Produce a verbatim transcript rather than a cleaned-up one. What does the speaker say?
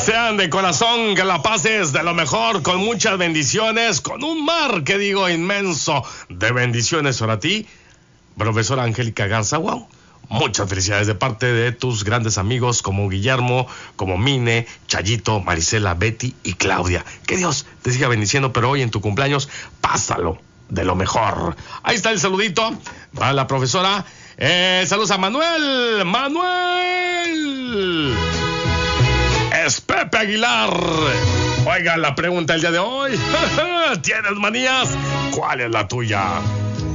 desean de corazón que la pases de lo mejor, con muchas bendiciones, con un mar, que digo, inmenso de bendiciones para ti, profesora Angélica Garza. Wow, muchas felicidades de parte de tus grandes amigos como Guillermo, como Mine, Chayito, Marisela, Betty y Claudia. Que Dios te siga bendiciendo, pero hoy en tu cumpleaños, pásalo de lo mejor. Ahí está el saludito para la profesora. Eh, saludos a Manuel. Manuel es Pepe Aguilar. Oiga, la pregunta del día de hoy. ¿Tienes manías? ¿Cuál es la tuya?